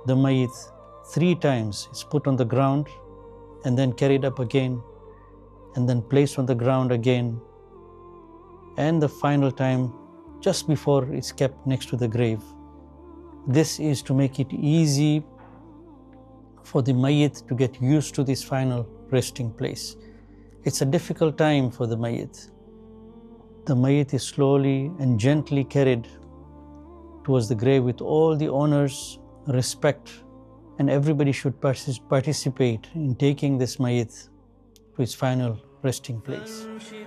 the Mayyit 3 times. It's put on the ground and then carried up again and then placed on the ground again. And the final time, just before it's kept next to the grave. This is to make it easy for the Mayyit to get used to this final resting place. It's a difficult time for the Mayyit. The Mayyit is slowly and gently carried towards the grave with all the honors, respect, and everybody should participate in taking this Mayyit to its final resting place.